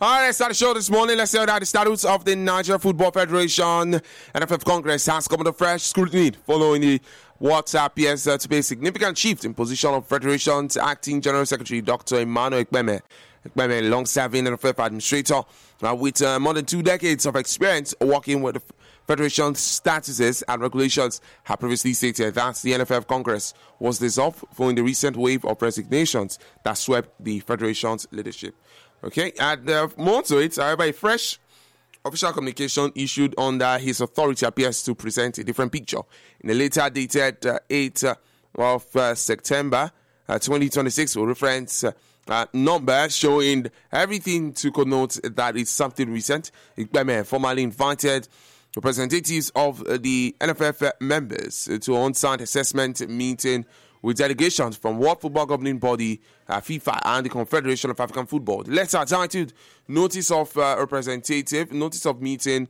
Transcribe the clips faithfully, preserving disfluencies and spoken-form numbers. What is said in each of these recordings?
All right, let's start the show this morning. Let's hear that the statutes of the Nigeria Football Federation N F F Congress has come under fresh scrutiny following the what appears uh, to be a significant shift in position of Federation's acting General Secretary, Doctor Emmanuel Ekpeme. Ekpeme, a long-serving N F F administrator uh, with uh, more than two decades of experience working with the Federation's statuses and regulations, had previously stated that the N F F Congress was dissolved following the recent wave of resignations that swept the Federation's leadership. Okay, and uh, more to it, however, a fresh official communication issued under his authority appears to present a different picture. In a later dated uh, eighth of uh, September uh, twenty twenty-six, will reference uh, uh, number showing everything to connote that it's something recent. Ekpeme formally invited representatives of uh, the N F F members to an on-site assessment meeting with delegations from World Football Governing Body, uh, FIFA, and the Confederation of African Football. The letter titled Notice of uh, Representative, Notice of Meeting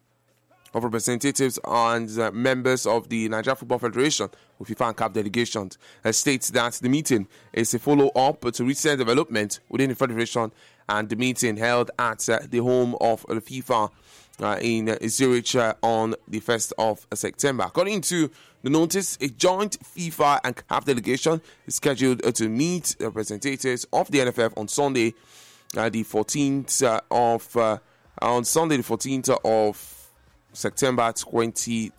of Representatives and uh, Members of the Nigeria Football Federation with FIFA and C A F delegations uh, states that the meeting is a follow-up to recent development within the Federation and the meeting held at uh, the home of the FIFA Uh, in uh, Zurich uh, on the first of September. According to the notice, a joint FIFA and C A F delegation is scheduled uh, to meet representatives of the N F F on Sunday, uh, the fourteenth uh, of uh, on Sunday the fourteenth of September twenty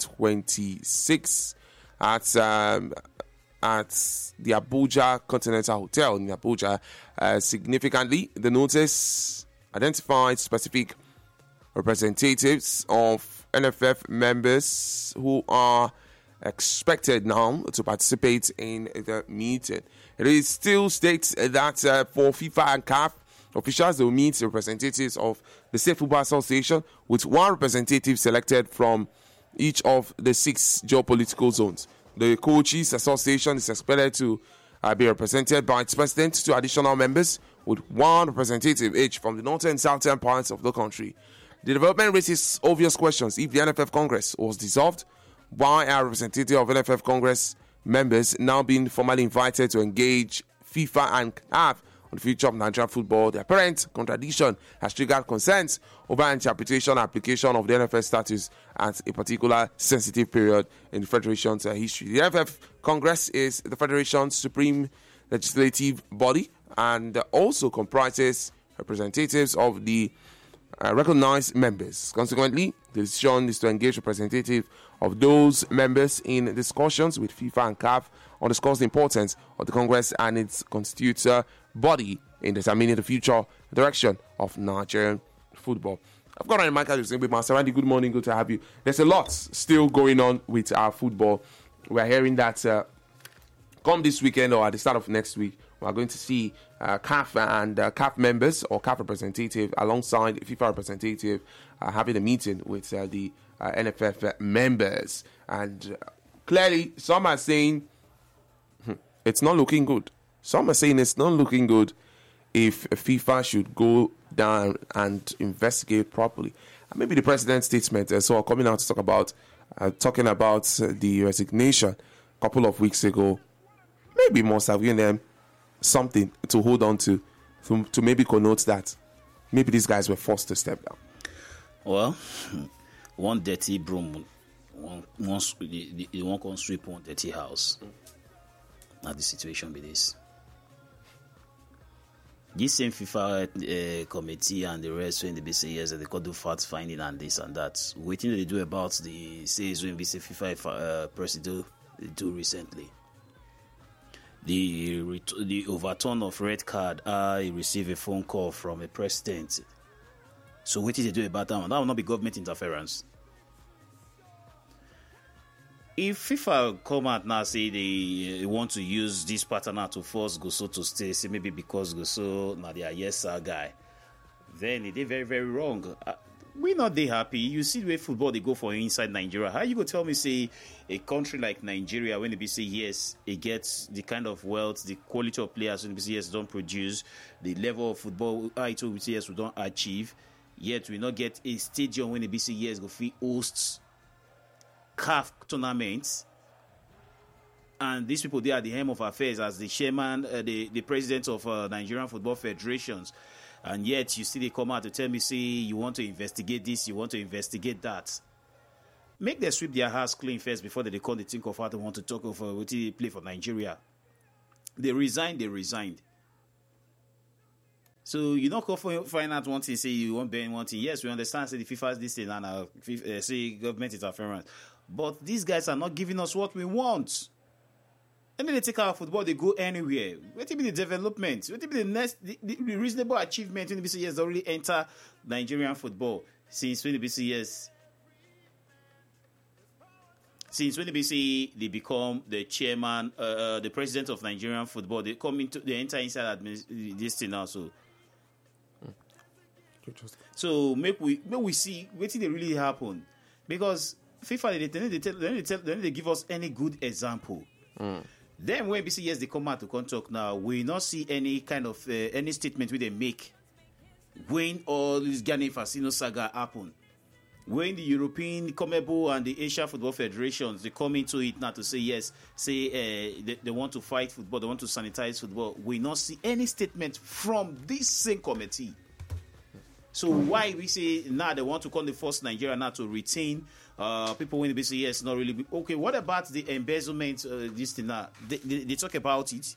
twenty-six at um, at the Abuja Continental Hotel in Abuja. Uh, significantly, the notice identified specific representatives of N F F members who are expected now to participate in the meeting. It still states that uh, for FIFA and C A F officials, they will meet representatives of the State Football Association with one representative selected from each of the six geopolitical zones. The Coaches Association is expected to uh, be represented by its president, two additional members, with one representative each from the northern and southern parts of the country. The development raises obvious questions. If the N F F Congress was dissolved, why are representatives of N F F Congress members now being formally invited to engage FIFA and C A F on the future of Nigerian football? The apparent contradiction has triggered concerns over interpretation and application of the N F F status at a particular sensitive period in the Federation's uh, history. The N F F Congress is the Federation's supreme legislative body and also comprises representatives of the Uh, recognized members. Consequently, the decision is to engage representatives of those members in discussions with FIFA and C A F on discuss the importance of the Congress and its constituent body in determining the future direction of Nigerian football. I've got on Michael Joseph with Master Randy. Good morning, good to have you. There's a lot still going on with our football. We're hearing that uh, come this weekend or at the start of next week, we are going to see uh, C A F and uh, C A F members or C A F representative alongside FIFA representative uh, having a meeting with uh, the uh, N F F members. And uh, clearly, some are saying hmm, it's not looking good. Some are saying it's not looking good if FIFA should go down and investigate properly. And maybe the president's statement uh, so coming out to talk about uh, talking about uh, the resignation a couple of weeks ago, maybe must have given them something to hold on to, to, to maybe connote that maybe these guys were forced to step down. Well, one dirty broom, one, one, the, the one can sweep one dirty house. Now the situation be this. This same FIFA uh, committee and the rest when they be say yes, they could do fact finding and this and that. Waiting they do about the says when we say FIFA uh, president do recently. The the overturn of red card, I received a phone call from a president. So what did they do about that one? That will not be government interference. If FIFA come out now say they want to use this pattern now to force Goso to stay, say maybe because Goso now they are yes sir guy, then they very very wrong. Uh, we not they happy. You see the way football they go for inside Nigeria. How you go tell me say a country like Nigeria when they be say yes, it gets the kind of wealth, the quality of players when they say yes don't produce, the level of football I told we say yes we don't achieve, yet we not get a stadium when they be say yes go free hosts C A F tournaments, and these people they are the helm of affairs as the chairman, uh, the the president of uh, Nigerian Football Federations. And yet you still they come out to tell me, say, you want to investigate this, you want to investigate that. Make them sweep their house clean first before they come to think of how they want to talk of uh, what they play for Nigeria. They resigned, they resigned. So you not go for find out one thing, say you want ban one thing. Yes, we understand, say the FIFA's this thing and uh, uh, say government interference. But these guys are not giving us what we want. And then they take our football, they go anywhere. What will be the development? What will be the next, the, the reasonable achievement when the B C S already enter Nigerian football since when the B C S Since when the B C they become the chairman, uh, the president of Nigerian football, they come into, they enter inside admin, this thing also. So make we make we see what did they really happen, because FIFA they they, they, tell, they, tell, they, they give us any good example. Mm. Then when B C S they come out to contact now, we not see any kind of uh, any statement where they make when all this Ghana Fasino saga happen. When the European, CONMEBOL and the Asia Football Federations they come into it now to say yes, say uh, they, they want to fight football, they want to sanitize football. We not see any statement from this same committee. So why we say now they want to call the first Nigeria now to retain uh, people when the B C S not really be, okay? What about the embezzlement? Uh, this thing now they, they, they talk about it.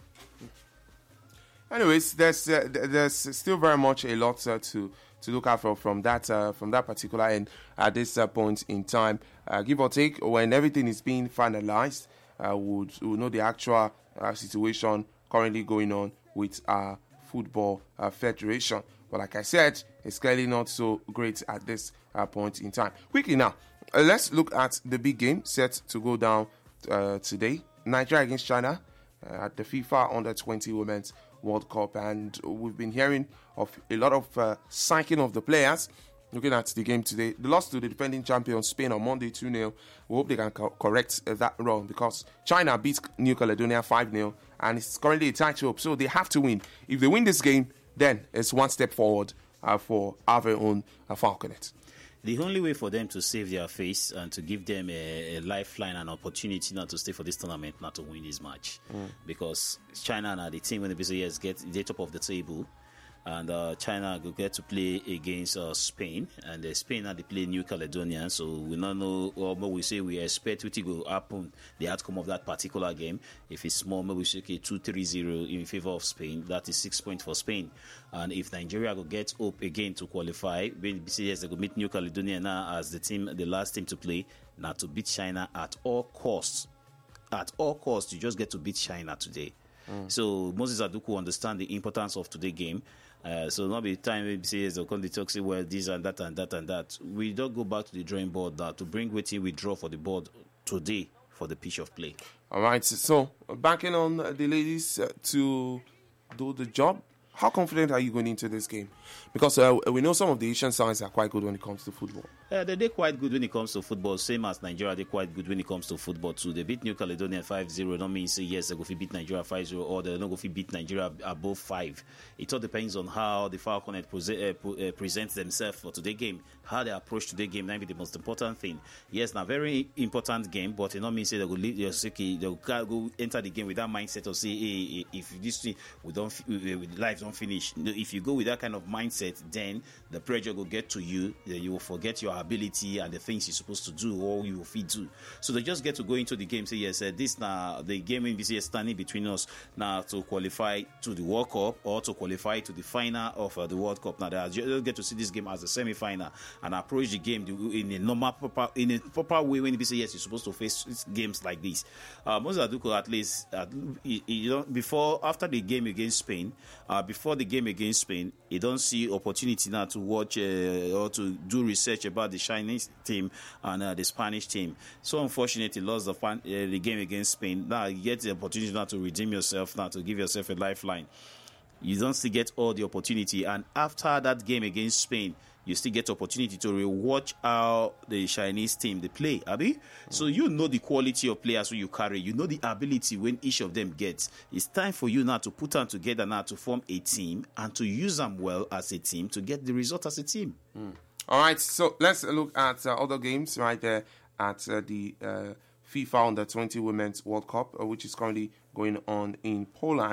Anyways, there's uh, there's still very much a lot uh, to to look out for from that uh, from that particular end at this uh, point in time. Uh, give or take, when everything is being finalized, uh, we'll, we'll know the actual uh, situation currently going on with our football uh, federation. But like I said, it's clearly not so great at this uh, point in time. Quickly now, uh, let's look at the big game set to go down uh, today. Nigeria against China uh, at the FIFA Under twenty Women's World Cup. And we've been hearing of a lot of uh, psyching of the players. Looking at the game today, the loss to the defending champion Spain on Monday two nil. We hope they can co- correct uh, that wrong, because China beat New Caledonia five nil and it's currently a tightrope. So they have to win. If they win this game, then it's one step forward uh, for our very own uh, Falconet. The only way for them to save their face and to give them a, a lifeline and opportunity not to stay for this tournament, not to win this match. Mm. Because China and the team when the B C S get the top of the table, and uh, China will get to play against uh, Spain, and uh, Spain now they play New Caledonia, so we don't know, or maybe we say we expect what will happen, the outcome of that particular game. If it's small, maybe we say okay, two three zero in favor of Spain. That is six points for Spain. And if Nigeria will get up again to qualify, when B C S they will meet New Caledonia now as the team, the last team to play, now to beat China at all costs. At all costs, you just get to beat China today. Mm. So Moses Aduku understand the importance of today's game. Uh, so not be time we say they'll come to talk, say, well, this and that and that and that. We don't go back to the drawing board now to bring what we draw for the board today for the pitch of play. All right, so backing on the ladies uh, to do the job. How confident are you going into this game? Because uh, we know some of the Asian sides are quite good when it comes to football. Uh, they're quite good when it comes to football. Same as Nigeria, they're quite good when it comes to football too. They beat New Caledonia five zero. Don't mean say yes, they go to beat Nigeria five zero, or they're not going to beat Nigeria above five. It all depends on how the Falconet present, uh, uh, presents themselves for today's game. How they approach today's game might be the most important thing. Yes, now very important game, but it not mean say they go leave, they'll go enter the game with that mindset of say, hey, if this thing we don't, with life don't finish. If you go with that kind of mindset, then the pressure will get to you. You will forget your ability and the things you're supposed to do, or you will fit do. So they just get to go into the game, say yes, uh, this now the game in B C S standing between us now to qualify to the World Cup or to qualify to the final of uh, the World Cup. Now they just get to see this game as a semi-final and approach the game in a normal, proper, in a proper way. When B C S is supposed to face games like this, uh, Moses Aduko at least, uh, you know, before after the game against Spain, uh, before the game against Spain, you don't see opportunity now to watch uh, or to do research about the Chinese team and uh, the Spanish team. So unfortunately, lost the, fan, uh, the game against Spain. Now you get the opportunity now to redeem yourself, now to give yourself a lifeline. You don't still get all the opportunity, and after that game against Spain, you still get opportunity to rewatch how the Chinese team they play, Abi. Mm-hmm. So you know the quality of players who you carry. You know the ability when each of them gets. It's time for you now to put them together now to form a team and to use them well as a team to get the result as a team. Mm. All right, so let's look at uh, other games right there at uh, the uh, FIFA Under twenty Women's World Cup, uh, which is currently going on in Poland.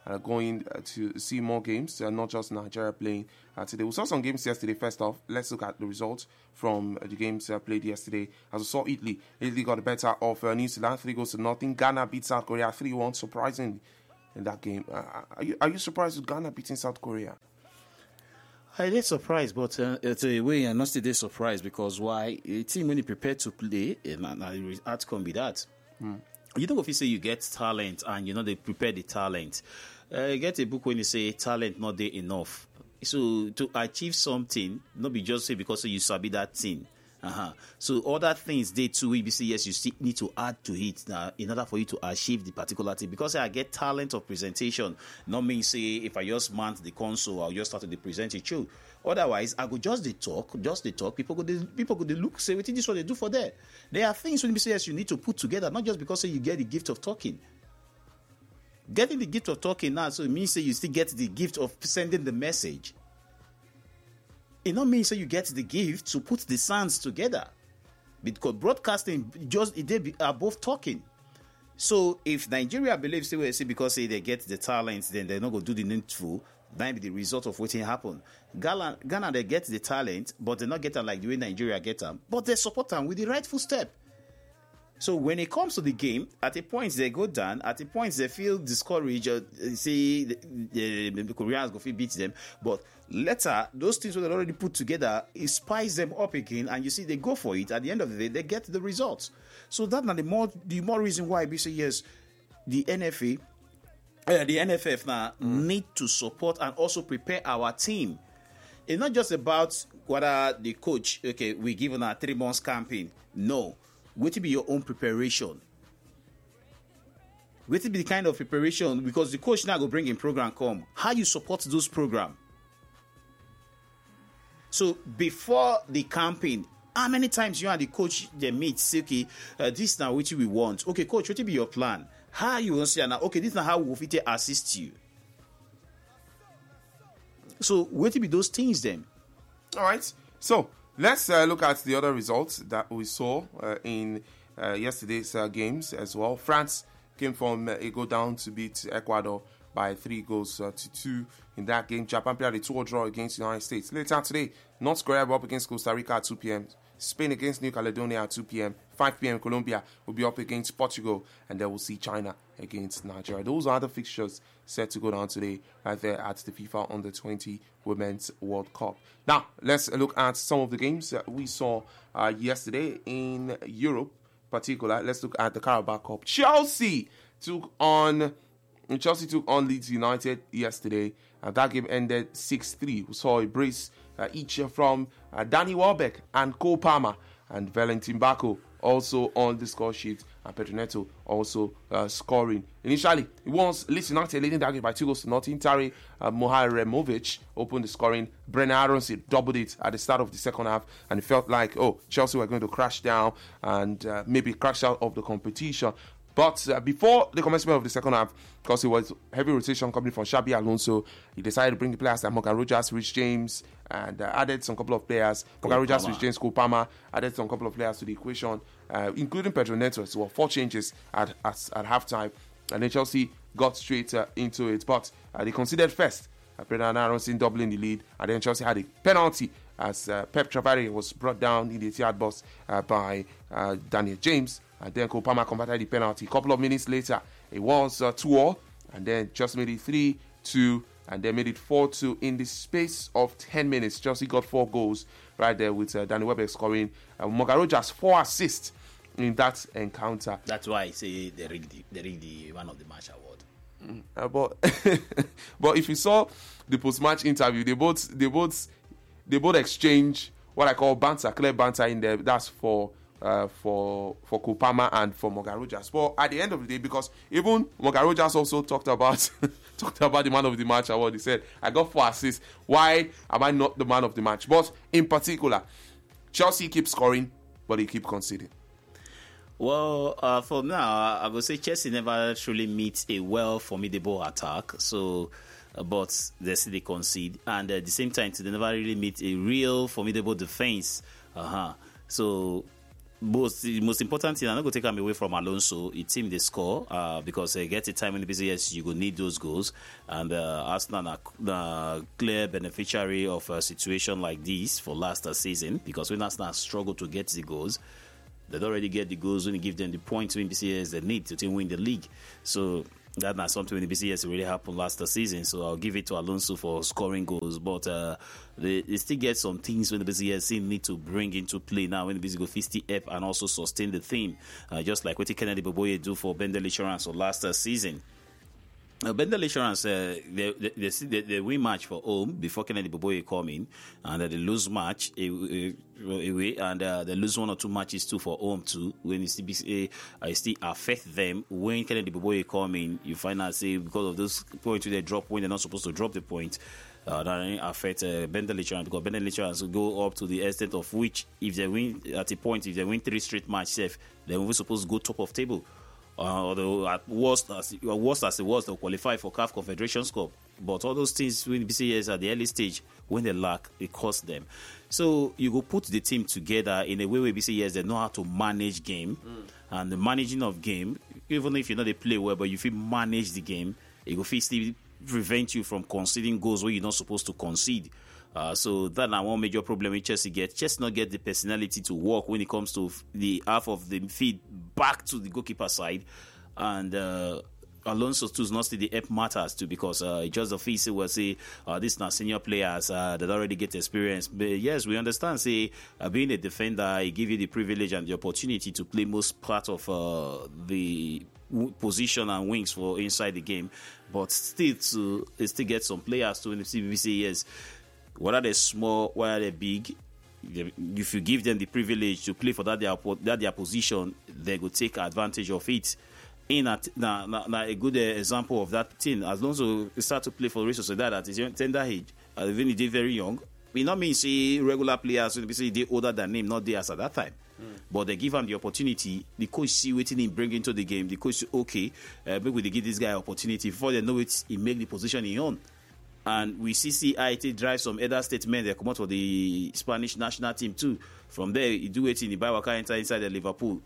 uh, going uh, to see more games, uh, not just Nigeria playing uh, today. We saw some games yesterday. First off, let's look at the results from uh, the games uh, played yesterday. As we saw Italy, Italy got the better of uh, New Zealand, three goals to nothing. Ghana beat South Korea three one, surprisingly, in that game. Uh, are, you, are you surprised with Ghana beating South Korea? I did surprised, but uh, it's a way I'm not still surprised because why? A team when you prepare to play, and the outcome be that. Hmm. You know, if you say you get talent and you know they prepare the talent, uh, you get a book when you say talent not there enough. So to achieve something, not be just say because you sabi that thing. Uh-huh. So other things they too, we say yes, you still need to add to it uh, in order for you to achieve the particular thing. Because I get talent of presentation, not mean say if I just mount the console, I'll just start to present it show. Otherwise, I go just the talk, just the talk. People go, they, people go, they look, say, what this is what they do for there. There are things when you say yes, you need to put together, not just because say, you get the gift of talking. Getting the gift of talking now, so it means say you still get the gift of sending the message. It not mean say you get the gift to put the sounds together, because broadcasting just it they are both talking. So if Nigeria believes say, well, say because say they get the talent, then they're not going to do the needful. That be the result of what happened. Ghana, Ghana they get the talent, but they not get them like the way Nigeria get them. But they support them with the rightful step. So when it comes to the game, at a point they go down, at a point they feel discouraged, uh, see the, the, the Koreans go beat them, but later those things were already put together, it spices them up again, and you see they go for it. At the end of the day, they get the results. So that's not the more the more reason why we say yes, the N F A, uh, the N F F now mm. need to support and also prepare our team. It's not just about whether the coach, okay, we given a three months campaign. No. Wait to be your own preparation. Wait to be the kind of preparation, because the coach now go bring in program come. How you support those program? So before the campaign, how many times you and the coach they meet? Say, okay, uh, this now what we want. Okay, coach, what will be your plan? How you want to say now? Okay, this is how we will assist you. So wait to be those things then. All right. So. Let's uh, look at the other results that we saw uh, in uh, yesterday's uh, games as well. France came from uh, a go down to beat Ecuador by three goals uh, to two in that game. Japan played a two-all draw against the United States. Later today, North Korea will be up against Costa Rica at two p.m. Spain against New Caledonia at two p.m. five p.m. Colombia will be up against Portugal, and then we'll see China against Nigeria. Those are the fixtures set to go down today right there at the FIFA Under twenty Women's World Cup. Now, let's look at some of the games that we saw uh, yesterday in Europe, particular. Let's look at the Carabao Cup. Chelsea took on Chelsea took on Leeds United yesterday, and that game ended six three. We saw a brace uh, each from uh, Danny Welbeck and Cole Palmer, and Valentin Bako also on the score sheet, and Pedro Neto also uh, scoring. Initially, it was Leeds United leading that game by two goals to nothing. Tari uh, Moharemovic opened the scoring. Brennan Aronson doubled it at the start of the second half, and it felt like, oh, Chelsea were going to crash down and uh, maybe crash out of the competition. But uh, before the commencement of the second half, because it was heavy rotation coming from Xabi Alonso, he decided to bring the players like Morgan Rogers, Rich James, and uh, added some couple of players. Morgan Rogers, Rich James, Cole Palmer, added some couple of players to the equation, uh, including Pedro Neto as well. Four changes at, at, at halftime. And then Chelsea got straight uh, into it. But uh, they conceded first. Uh, Brennan Aronson doubling the lead. And then Chelsea had a penalty as uh, Pep Travari was brought down in the eighty-yard box uh, by uh, Daniel James. And then Cole Palmer converted the penalty. A couple of minutes later, it was uh, two all. And then just made it three two. And then made it four two in the space of ten minutes. Chelsea got four goals right there with uh, Danny Welbeck scoring. Uh, Morgan Rogers, four assists in that encounter. That's why I say they rigged the, they rigged the man of the match award. Mm, uh, but but if you saw the post-match interview, they both they both they both exchange what I call banter, clear banter in there. That's for uh, for for Cole Palmer and for Morgan Rogers. But at the end of the day, because even Morgan Rogers also talked about talked about the man of the match award. He said, "I got four assists. Why am I not the man of the match?" But in particular, Chelsea keep scoring, but they keep conceding. Well, uh, for now, I would say Chelsea never truly meets a well formidable attack. So, uh, but they still they concede, and at the same time, they never really meet a real formidable defense. Uh huh. So, most the most important thing, I'm not going to take him away from Alonso. It's him they score uh, because they get a time in the business you will need those goals, and uh, Arsenal are the clear beneficiary of a situation like this for last season, because when Arsenal struggle to get the goals, they don't already get the goals when you give them the points when B C S they need to win the league. So that's not something when the B C S really happened last season. So I'll give it to Alonso for scoring goals. But uh, they, they still get some things when the B C S need to bring into play now when the B C S go fifty up and also sustain the theme. Uh, just like what Kennedy Boboye do for Bendel Insurance for last uh, season. Uh, Bendel Insurance, uh, they, they, they, they, they win match for home before Kennedy Boboye come in, and uh, they lose match away, and uh, they lose one or two matches too for home too. When it still, uh, it still affect them when Kennedy Boboye come in, you find out say because of those points they drop when they're not supposed to drop the point. Uh, that affect uh, Bendel Insurance, because Bendel Insurance will go up to the extent of which if they win at a point, if they win three straight match safe, they're only supposed to go top of table. Uh, although at worst as worst as it was, they'll qualify for C A F Confederations Cup. But all those things when B C S at the early stage, when they lack, it costs them. So you go put the team together in a way where B C S they know how to manage game, mm. and the managing of game, even if you know they play well, but if you manage the game, it will still prevent you from conceding goals where you're not supposed to concede. Uh, so that's one major problem with Chelsea get. Chelsea not get the personality to work when it comes to the half of the feed back to the goalkeeper side. And uh, Alonso too is not still the help matters too, because uh, just the face will say uh, these are senior players uh, that already get experience. But yes, we understand. Say uh, being a defender, it give you the privilege and the opportunity to play most part of uh, the position and wings for inside the game. But still, to it still get some players to when the C B C yes. Whether they're small, whether they're big, if you give them the privilege to play for that their, that their position, they will take advantage of it. In a, now, now, now a good uh, example of that thing, as long as you start to play for Real Sociedad at his tender age, uh, even if they're very young, it not mean see regular players, so they're older than him, not theirs at that time. Mm. But they give him the opportunity. The coach see what he bring into the game. The coach say, okay, uh, maybe they give this guy opportunity. Before they know it, he make the position he own. And we see C I T drive some other statement. They come out for the Spanish national team too. From there, you do it in the Bayern enter inside the Liverpool,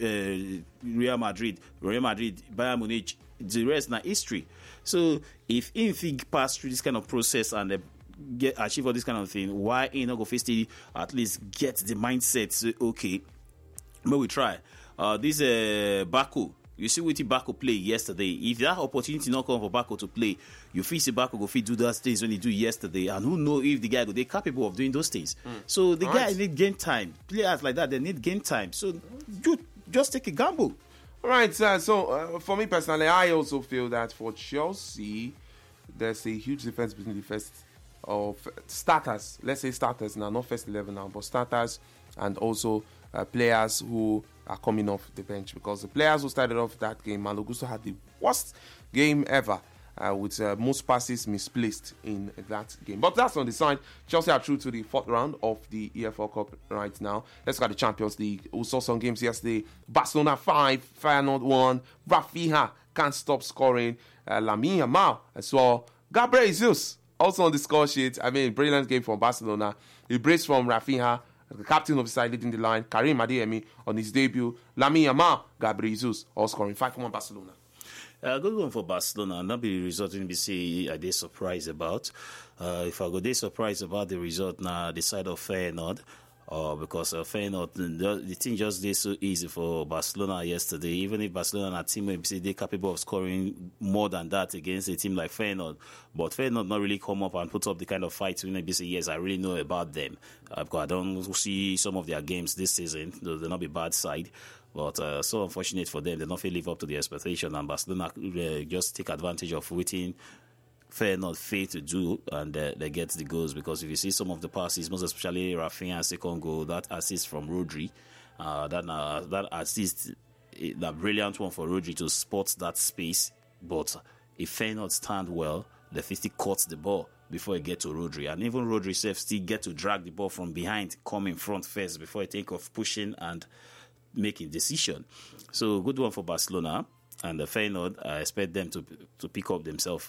Real Madrid, Real Madrid, Bayern Munich. The rest now history. So if anything pass through this kind of process and they get achieve all this kind of thing, why ain't not go face at least get the mindset? So, okay, but we try. Uh, this uh, Baku. You see what Baku play yesterday. If that opportunity not come for Baku to play, you feel see Baku go fit do those things when he do yesterday. And who know if the guy go they capable of doing those things. Mm. So the All guy right. need game time. Players like that, they need game time. So you just take a gamble. All right. Uh, so uh, for me personally, I also feel that for Chelsea, there's a huge difference between the first of starters. Let's say starters now, not first eleven now, but starters and also uh, players who are coming off the bench, because the players who started off that game, Malo Gusto had the worst game ever uh, with uh, most passes misplaced in that game. But that's on the side. Chelsea are through to the fourth round of the E F L Cup right now. Let's look at the Champions League. We saw some games yesterday. Barcelona five, Feyenoord one. Rafinha can't stop scoring. Uh, Lamine Yamal as well. Gabriel Jesus also on the score sheet. I mean, brilliant game from Barcelona. He breaks from Rafinha, the captain of the side leading the line. Karim Adeyemi on his debut. Lamine Yamal, Gabriel Jesus all scoring. five one Barcelona. Uh, good one for Barcelona, and not be the result in B C are they surprised about. Uh, if I go they surprised about the result now, the side of Feyenoord, uh, because uh, Feyenoord, the, the thing just did so easy for Barcelona yesterday. Even if Barcelona and a team B C they're capable of scoring more than that against a team like Feyenoord, but Feyenoord not really come up and put up the kind of fight in B C. Yes, I really know about them uh, because I don't see some of their games this season. They'll not be bad side. But uh, so unfortunate for them, they don't feel live up to the expectation, and Barcelona uh, just take advantage of waiting Feyenoord fail to do, and uh, they get the goals. Because if you see some of the passes, most especially Rafinha's second goal, that assist from Rodri, uh, that uh, that assist, that brilliant one for Rodri to spot that space. But if Feyenoord stand well, the fifty cuts the ball before it get to Rodri, and even Rodri self still get to drag the ball from behind, come in front first before he think of pushing and making decision. So good one for Barcelona, and the Feyenoord, I expect them to to pick up themselves.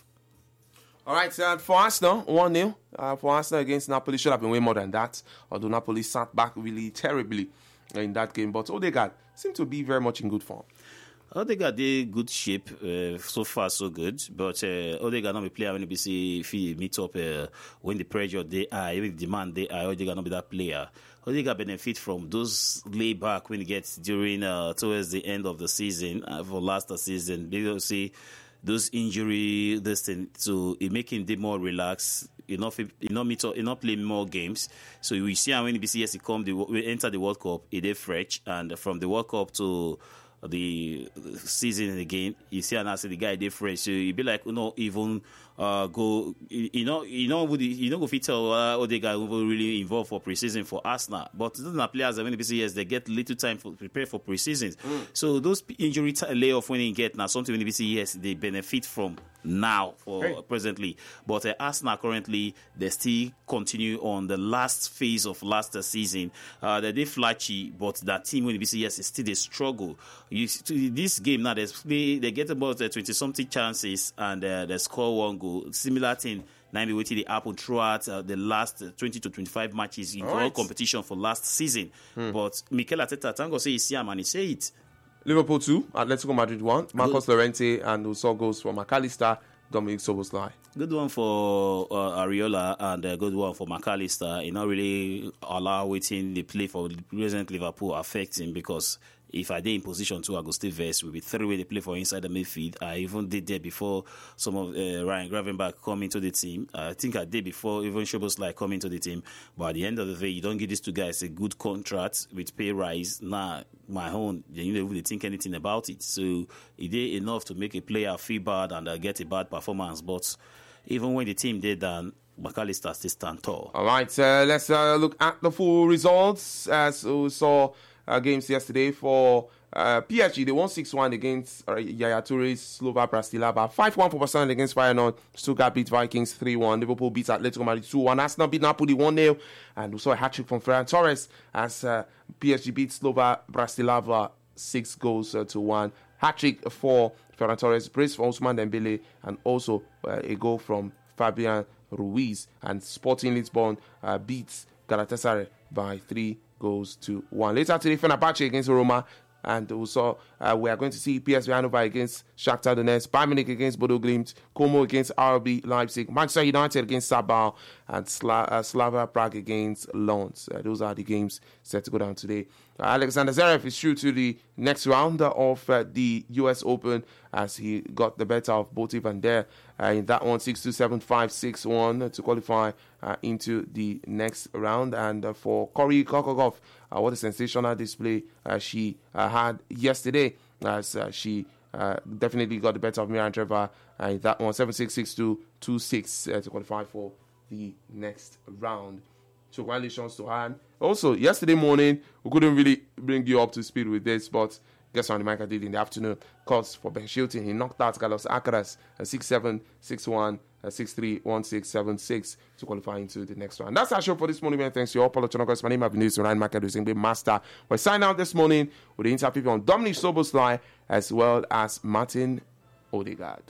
All right, uh, for Arsenal, one nil uh, for Arsenal against Napoli. Should have been way more than that, although Napoli sat back really terribly in that game. But Odegaard seemed to be very much in good form. Odegaard did good shape, uh, so far so good. But uh, Odegaard not be player when you be see if he meet up uh, when the pressure they are, even the demand they are. Odegaard not be that player. Odegaard benefit from those lay back when he gets during uh, towards the end of the season uh, for last season. They see those injury this thing to it make him more relaxed. You know, you know, meet up, you know, play more games. So we see how when B C S he come, the, we enter the World Cup, he did fresh, and from the World Cup to the season again, you see and I say the guy different. So you be like, you know, even uh, go, you know, you know, you know, if you tell uh, Odegaard will really involved for preseason for Arsenal, but those are players that when B C S they get little time to prepare for preseason. Mm. So those injury t- layoff when they get now something when B C S they benefit from now for right. presently. But uh, Arsenal currently they still continue on the last phase of last season. Uh, they did flashy, but that team when B C S is still a struggle. You, this game now they play, they get about uh, twenty something chances and uh, they score one goal. Similar thing. Now we waited the happen throughout uh, the last uh, twenty to twenty-five matches in all, all right. competition for last season. Hmm. But Mikel Arteta, Tango say he see him and he say it. Liverpool two, Atletico Madrid one. Marcos Llorente and we saw goals from McAllister, Dominic Szoboszlai. Good one for uh, Areola and a good one for McAllister. He not really allow waiting the play for present Liverpool affect him because if I did in position two, I go stay vest. We be three way they play for inside the midfield. I even did that before some of uh, Ryan Gravenberch come into the team. I think I did before even Szoboszlai come into the team. But at the end of the day, you don't give these two guys a good contract with pay rise. Nah, my own, you don't really think anything about it. So it did enough to make a player feel bad and uh, get a bad performance. But even when the team did that, McAllister still stand tall. All right, uh, let's uh, look at the full results as we saw. Uh, games yesterday for uh, P S G. They won six one against uh, Yaya Touré's Slova Bratislava. five one for Barcelona against Feyenoord. Stuttgart beat Vikings three one. Liverpool beat Atletico Madrid two one. Arsenal beat Napoli one nil. And we saw a hat-trick from Ferran Torres as uh, P S G beat Slova Bratislava six goals uh, to one. Hat-trick for Ferran Torres, brace for Ousmane Dembele, and also uh, a goal from Fabian Ruiz. And Sporting Lisbon uh, beats Galatasaray by three goes to one. Later today, Fenerbahce against Roma, and also uh, we are going to see P S V Eindhoven against Shakhtar Donetsk, Bayern Munich against Bodo Glimt, Como against R B Leipzig, Manchester United against Sabah, and Sla- uh, Slavia Prague against Lens. Uh, those are the games set to go down today. Uh, Alexander Zverev is through to the next round of uh, the U S Open as he got the better of Botti van der uh, in that one, six two, seven five, six one to qualify uh, into the next round. And uh, for Cory Kokogov, uh, what a sensational display uh, she uh, had yesterday as uh, she uh, definitely got the better of Mira Andreeva uh, in that one, seven six, six two, two six uh, to qualify for the next round. So congratulations to her. Also, yesterday morning, we couldn't really bring you up to speed with this, but guess what the Micah did in the afternoon? Cause for Ben Shilton, he knocked out Carlos Alcaraz uh, six seven, six one, uh, six three, one six, seven six to qualify into the next round. That's our show for this morning. Thanks to you all. Paulo Chonokos. My name is Vinicius Ryan Micah, the master. We sign out this morning with the interview on Dominic Szoboszlai as well as Martin Odegaard.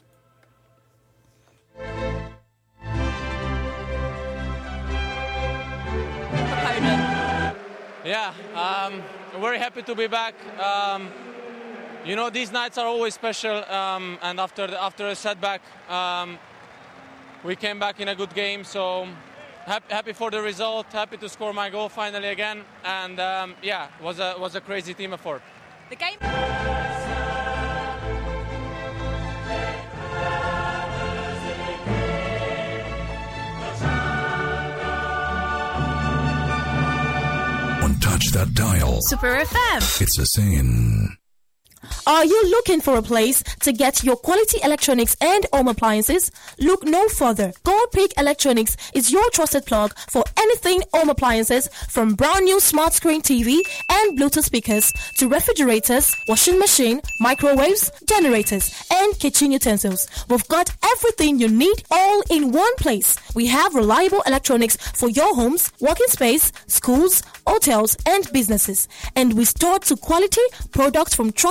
Yeah, um, very happy to be back. Um, you know, these nights are always special, um, and after the, after a setback, um, we came back in a good game. So happy, happy for the result, happy to score my goal finally again, and um, yeah, was a was a crazy team effort. The game. Touch that dial. Super F M. It's a sin. Are you looking for a place to get your quality electronics and home appliances? Look no further. Gold Peak Electronics is your trusted plug for anything home appliances, from brand new smart screen T V and Bluetooth speakers to refrigerators, washing machine, microwaves, generators, and kitchen utensils. We've got everything you need all in one place. We have reliable electronics for your homes, working space, schools, hotels, and businesses. And we store to quality products from trusted brands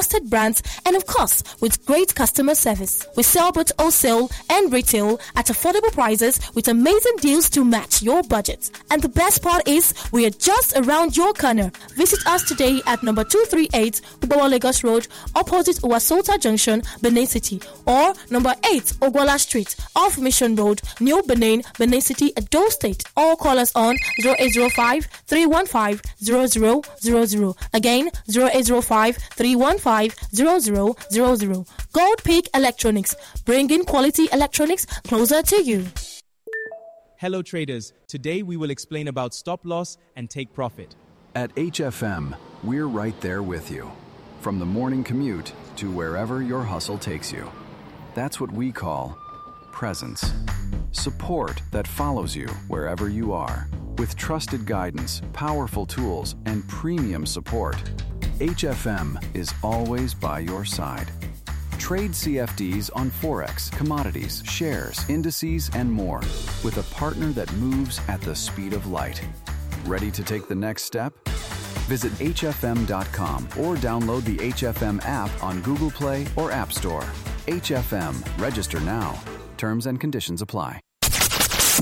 plans, and of course, with great customer service. We sell both wholesale and retail at affordable prices with amazing deals to match your budget. And the best part is, we are just around your corner. Visit us today at number two thirty-eight Ubawa Lagos Road, opposite Owasota Junction, Benin City, or number eight Ogwala Street, off Mission Road, New Benin, Benin City, Edo State. Or call us on zero eight zero five, three one five, zero zero zero zero. Again, zero eight zero five, three one five, zero zero zero zero. Gold Peak Electronics, bringing quality electronics closer to you. Hello traders, today we will explain about stop loss and take profit. At H F M, we're right there with you. From the morning commute to wherever your hustle takes you. That's what we call presence. Support that follows you wherever you are. With trusted guidance, powerful tools, and premium support, H F M is always by your side. Trade C F Ds on Forex, commodities, shares, indices, and more with a partner that moves at the speed of light. Ready to take the next step? Visit H F M dot com or download the H F M app on Google Play or App Store. H F M. Register now. Terms and conditions apply.